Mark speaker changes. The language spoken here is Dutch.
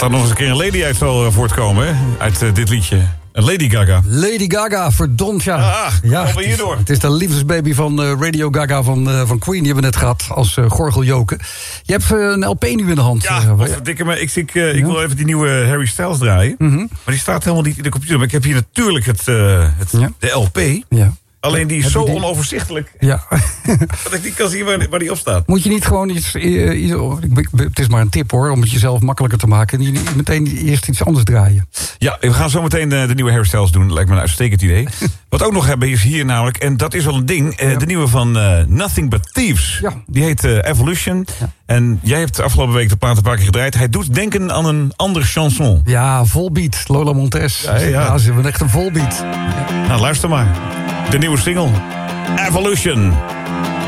Speaker 1: daar nog eens een keer een lady uit zal voortkomen, hè? Uit dit liedje. Lady Gaga.
Speaker 2: Lady Gaga, verdomd ja.
Speaker 1: Ja, komen we hierdoor.
Speaker 2: Het is de liefdesbaby van Radio Gaga van Queen. Die hebben we net gehad als gorgeljoken. Je hebt een LP nu in de hand.
Speaker 1: Ja, verdikke me. Ik wil even die nieuwe Harry Styles draaien. Mm-hmm. Maar die staat helemaal niet in de computer. Maar ik heb hier natuurlijk de LP. Ja. Alleen die is zo onoverzichtelijk. Ja. Dat ik niet kan zien waar die op staat.
Speaker 2: Moet je niet gewoon iets... het is maar een tip hoor, om het jezelf makkelijker te maken. En je meteen eerst iets anders draaien.
Speaker 1: Ja, we gaan zo meteen de nieuwe Harry Styles doen. Lijkt me een uitstekend idee. Wat we ook nog hebben is hier namelijk, en dat is wel een ding... de nieuwe van Nothing But Thieves. Ja. Die heet Evolution. Ja. En jij hebt de afgelopen week de plaat een paar keer gedraaid. Hij doet denken aan een andere chanson.
Speaker 2: Ja, volbeat. Lola Montez. Ja, ze hebben echt een volbeat.
Speaker 1: Ja. Nou, luister maar. De nieuwe single. Evolution.